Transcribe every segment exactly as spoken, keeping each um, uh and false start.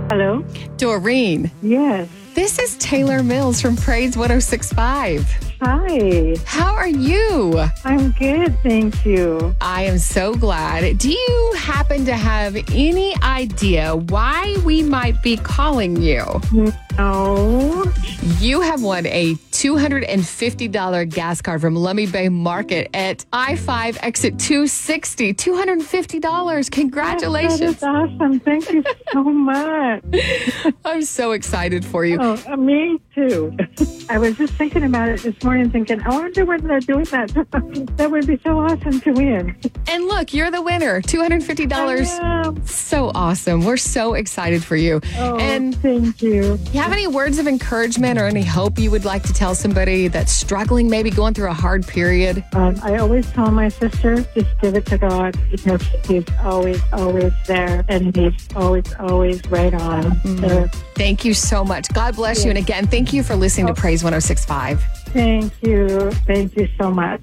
Hello? Doreen, Yes. this is Taylor Mills from Praise one oh six point five. Hi. How are you? I'm good, thank you. I am so glad. Do you happen to have any idea why we might be calling you? No. You have won a two hundred fifty dollars gas card from Lummi Bay Market at I five exit two sixty. two hundred fifty dollars. Congratulations. That is awesome. Thank you so much. I'm so excited for you. Oh, uh, me too. I was just thinking about it this morning, thinking, I wonder when they're doing that. That would be so awesome to win. And look, you're the winner. two hundred fifty dollars. I am. So awesome. We're so excited for you. Oh, and thank you. you have any words of encouragement or any hope you would like to tell somebody that's struggling, maybe going through a hard period? Um, I always tell my sister, just give it to God, because He's always, always there, and He's always, always right on. Mm-hmm. So, Thank you so much. God bless you. And again, thank you for listening to Praise one oh six point five. thank you. Thank you so much.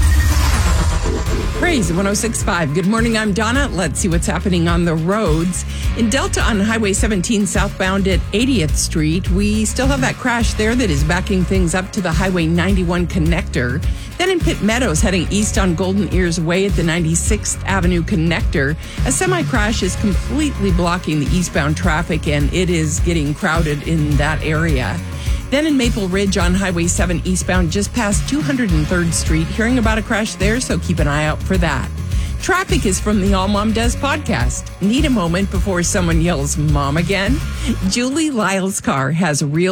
Praise one oh six point five. Good morning, I'm Donna. Let's see what's happening on the roads. In Delta on Highway seventeen southbound at eightieth Street, we still have that crash there that is backing things up to the Highway ninety-one connector. Then in Pitt Meadows, heading east on Golden Ears Way at the ninety-sixth Avenue connector, a semi-crash is completely blocking the eastbound traffic, and it is getting crowded in that area. Then in Maple Ridge on Highway seven eastbound, just past two hundred third Street, hearing about a crash there, so keep an eye out for that. Traffic is from the All Mom Does podcast. Need a moment before someone yells mom again? Julie Lyle's car has real